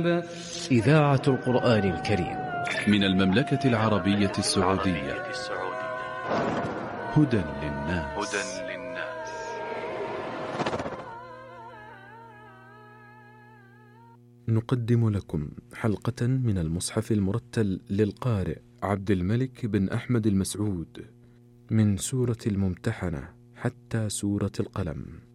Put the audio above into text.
الكتاب. إذاعة القرآن الكريم من المملكة العربية السعودية. هدى للناس. نقدم لكم حلقة من المصحف المرتل للقارئ عبد الملك بن أحمد المسعود من سورة الممتحنة حتى سورة القلم.